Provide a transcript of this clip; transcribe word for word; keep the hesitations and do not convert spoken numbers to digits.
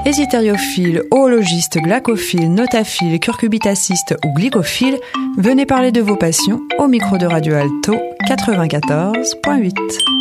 Hésitériophile, oologiste, glacophile, notaphile, curcubitaciste ou glycophile, venez parler de vos passions au micro de Radio Alto quatre-vingt-quatorze virgule huit.